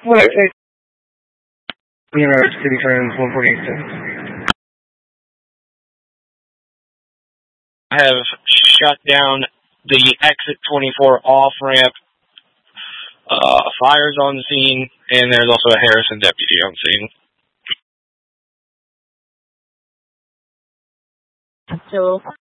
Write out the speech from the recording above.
What? City Trends 148. I have shut down the exit 24 off-ramp. Fire's on the scene, and there's also a Harrison deputy on scene. So